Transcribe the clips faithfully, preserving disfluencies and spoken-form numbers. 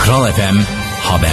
Kral F M Haber.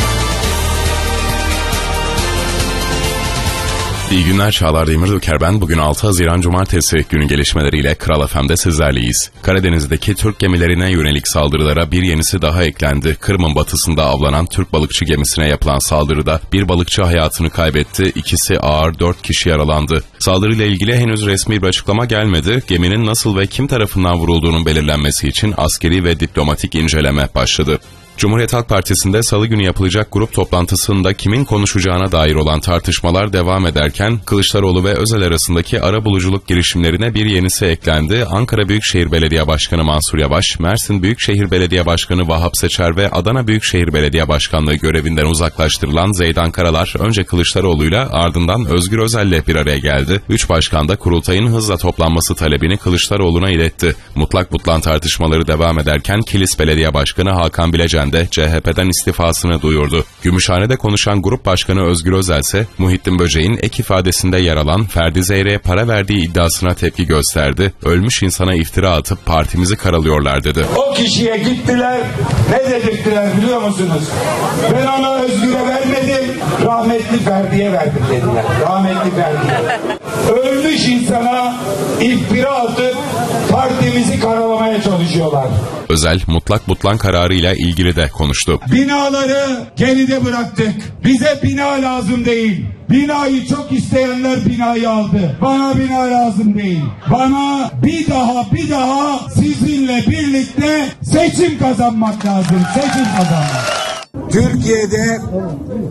İyi günler, Çağlar Demiröker ben. Bugün altı Haziran Cumartesi günün gelişmeleriyle Kral F M'de sizlerleyiz. Karadeniz'deki Türk gemilerine yönelik saldırılara bir yenisi daha eklendi. Kırım'ın batısında avlanan Türk balıkçı gemisine yapılan saldırıda bir balıkçı hayatını kaybetti, ikisi ağır, dört kişi yaralandı. Saldırıyla ilgili henüz resmi bir açıklama gelmedi. Geminin nasıl ve kim tarafından vurulduğunun belirlenmesi için askeri ve diplomatik inceleme başladı. Cumhuriyet Halk Partisi'nde salı günü yapılacak grup toplantısında kimin konuşacağına dair olan tartışmalar devam ederken Kılıçdaroğlu ve Özel arasındaki arabuluculuk girişimlerine bir yenisi eklendi. Ankara Büyükşehir Belediye Başkanı Mansur Yavaş, Mersin Büyükşehir Belediye Başkanı Vahap Seçer ve Adana Büyükşehir Belediye Başkanlığı görevinden uzaklaştırılan Zeydan Karalar önce Kılıçdaroğlu'yla ardından Özgür Özel'le bir araya geldi. Üç başkan da kurultayın hızla toplanması talebini Kılıçdaroğlu'na iletti. Mutlak butlan tartışmaları devam ederken Kilis Belediye Başkanı Hakan Bilecen de C H P'den istifasını duyurdu. Gümüşhane'de konuşan Grup Başkanı Özgür Özel ise Muhittin Böceğin ek ifadesinde yer alan Ferdi Zeyre'ye para verdiği iddiasına tepki gösterdi. Ölmüş insana iftira atıp partimizi karalıyorlar dedi. O kişiye gittiler, ne dedirttiler biliyor musunuz? Ben ona Özgür'e vermedim, rahmetli Ferdi'ye verdim dediler. Rahmetli Ferdi'ye. Ölmüş insana iftira atıp partimizi karalamaya çalışıyorlar. Özel, mutlak butlan kararıyla ilgili de konuştu. Binaları geride bıraktık. Bize bina lazım değil. Binayı çok isteyenler binayı aldı. Bana bina lazım değil. Bana bir daha bir daha sizinle birlikte seçim kazanmak lazım. Seçim kazanmak. Türkiye'de